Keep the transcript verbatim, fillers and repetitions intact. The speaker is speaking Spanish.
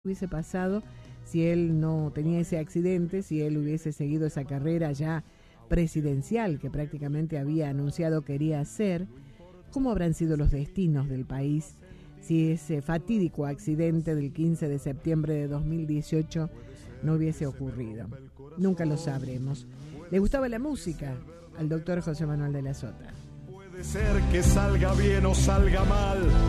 hubiese pasado si él no tenía ese accidente, si él hubiese seguido esa carrera ya presidencial que prácticamente había anunciado quería hacer. ¿Cómo habrán sido los destinos del país si ese fatídico accidente del quince de septiembre de dos mil dieciocho no hubiese ocurrido? Nunca lo sabremos. ¿Le gustaba la música al doctor José Manuel de la Sota? Puede ser que salga bien o salga mal.